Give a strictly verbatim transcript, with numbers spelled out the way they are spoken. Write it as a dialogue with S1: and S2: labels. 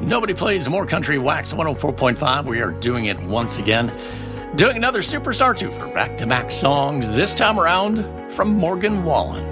S1: Nobody plays more country. Wax one oh four point five. We are doing it once again. Doing another Superstar two for back-to-back songs, this time around from Morgan Wallen.